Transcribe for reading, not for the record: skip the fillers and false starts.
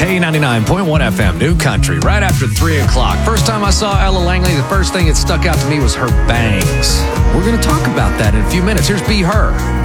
K99.1 FM, New Country, right after 3 o'clock. First time I saw Ella Langley, the first thing that stuck out to me was her bangs. We're going to talk about that in a few minutes. Here's Be Her.